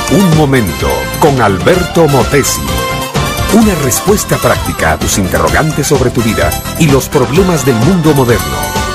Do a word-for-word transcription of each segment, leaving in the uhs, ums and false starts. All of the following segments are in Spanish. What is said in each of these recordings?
Un momento con Alberto Motesi. Una respuesta práctica a tus interrogantes sobre tu vida y los problemas del mundo moderno.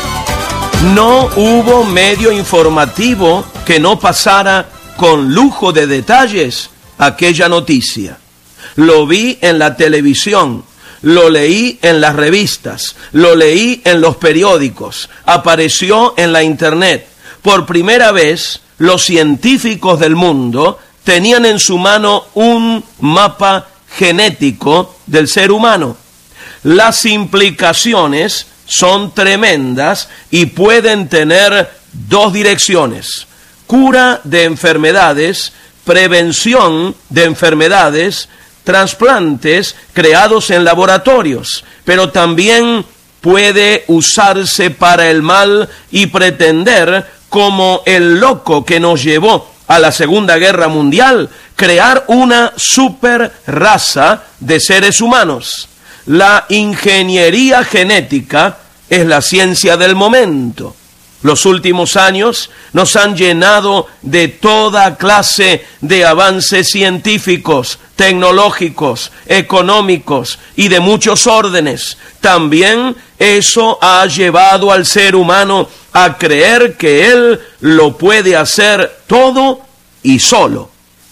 No hubo medio informativo que no pasara con lujo de detalles aquella noticia. Lo vi en la televisión, lo leí en las revistas, lo leí en los periódicos, apareció en la internet. Por primera vez, los científicos del mundo tenían en su mano un mapa genético del ser humano. Las implicaciones son tremendas y pueden tener dos direcciones: cura de enfermedades, prevención de enfermedades, trasplantes creados en laboratorios, pero también puede usarse para el mal y pretender, como el loco que nos llevó a la Segunda Guerra Mundial, crear una super raza de seres humanos. La ingeniería genética es la ciencia del momento. Los últimos años nos han llenado de toda clase de avances científicos, tecnológicos, económicos y de muchos órdenes. También eso ha llevado al ser humano a creer que él lo puede hacer todo y solo.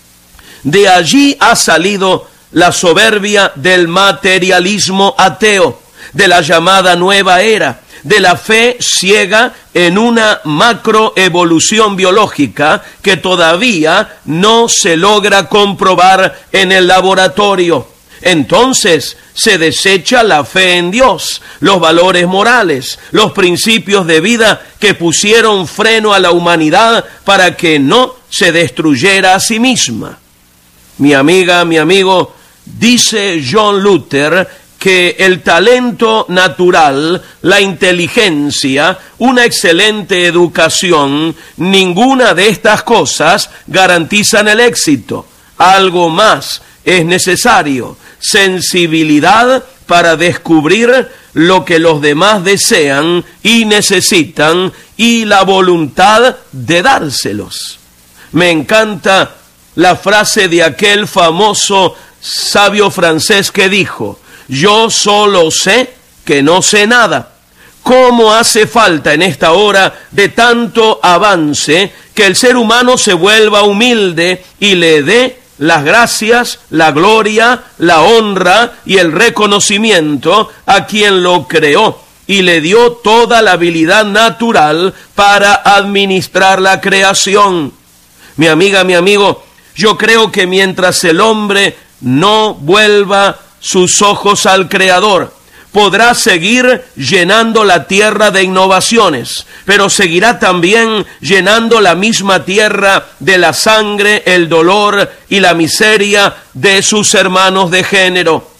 De allí ha salido la soberbia del materialismo ateo, de la llamada nueva era, de la fe ciega en una macroevolución biológica que todavía no se logra comprobar en el laboratorio. Entonces se desecha la fe en Dios, los valores morales, los principios de vida que pusieron freno a la humanidad para que no se destruyera a sí misma. Mi amiga, mi amigo, dice John Luther que el talento natural, la inteligencia, una excelente educación, ninguna de estas cosas garantizan el éxito. Algo más es necesario: sensibilidad para descubrir lo que los demás desean y necesitan y la voluntad de dárselos. Me encanta la frase de aquel famoso sabio francés que dijo: yo solo sé que no sé nada. ¿Cómo hace falta en esta hora de tanto avance que el ser humano se vuelva humilde y le dé las gracias, la gloria, la honra y el reconocimiento a quien lo creó y le dio toda la habilidad natural para administrar la creación? Mi amiga, mi amigo, yo creo que mientras el hombre no vuelva sus ojos al Creador, podrá seguir llenando la tierra de innovaciones, pero seguirá también llenando la misma tierra de la sangre, el dolor y la miseria de sus hermanos de género.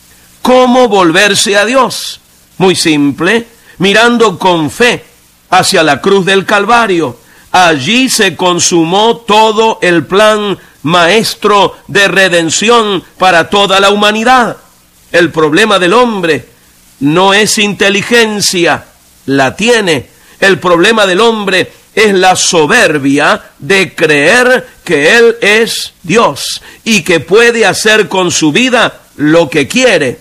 ¿Cómo volverse a Dios? Muy simple, mirando con fe hacia la cruz del Calvario. Allí se consumó todo el plan maestro de redención para toda la humanidad. El problema del hombre no es inteligencia, la tiene. El problema del hombre es la soberbia de creer que él es Dios y que puede hacer con su vida lo que quiere.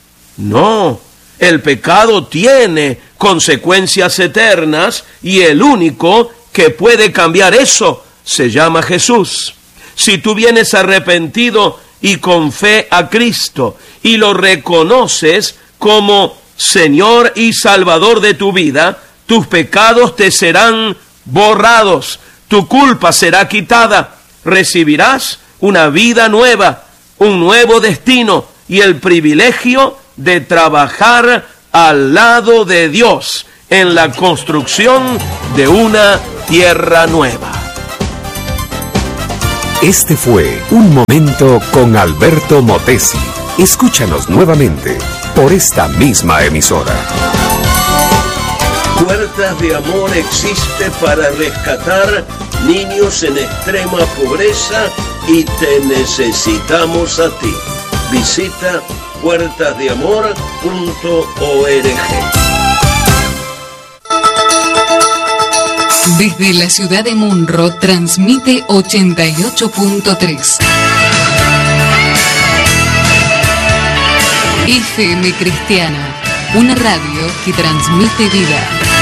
No, el pecado tiene consecuencias eternas y el único que puede cambiar eso se llama Jesús. Si tú vienes arrepentido y con fe a Cristo y lo reconoces como Señor y Salvador de tu vida, tus pecados te serán borrados, tu culpa será quitada, recibirás una vida nueva, un nuevo destino y el privilegio de trabajar al lado de Dios en la construcción de una tierra nueva. Este fue Un Momento con Alberto Motesi. Escúchanos nuevamente por esta misma emisora. Puertas de Amor existe para rescatar niños en extrema pobreza y te necesitamos a ti. Visita puertas de amor punto org. Desde la ciudad de Munro transmite ochenta y ocho punto tres. F M Cristiana, una radio que transmite vida.